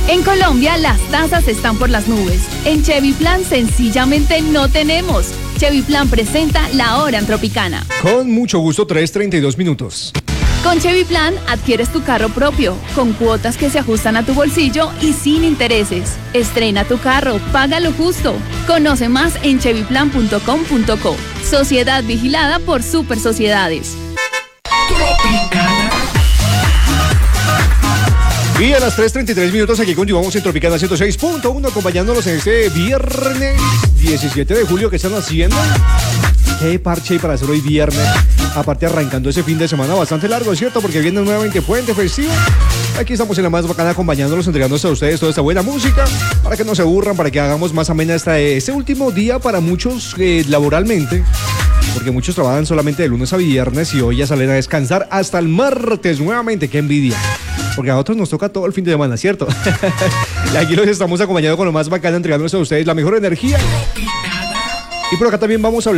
En Colombia las tasas están por las nubes. En Chevy Plan sencillamente no tenemos. Chevy Plan presenta La Hora en Tropicana. Con mucho gusto, 3:32 minutos. Con Chevy Plan adquieres tu carro propio, con cuotas que se ajustan a tu bolsillo y sin intereses. Estrena tu carro, paga lo justo. Conoce más en chevyplan.com.co. Sociedad vigilada por Super Sociedades. Tropicana. Y a las 3:33 minutos aquí continuamos en Tropicana 106.1, acompañándolos en este viernes 17 de julio. ¿Qué están haciendo? Qué parche para hacer hoy viernes. Aparte arrancando ese fin de semana bastante largo, ¿cierto? Porque viene nuevamente puente festivo. Aquí estamos en la más bacana acompañándolos, entregándoles a ustedes toda esta buena música para que no se aburran, para que hagamos más amena este último día para muchos laboralmente. Porque muchos trabajan solamente de lunes a viernes y hoy ya salen a descansar hasta el martes nuevamente. ¡Qué envidia! Porque a otros nos toca todo el fin de semana, ¿cierto? Y aquí los estamos acompañando con lo más bacana, entregándoles a ustedes la mejor energía. Y por acá también vamos a hablar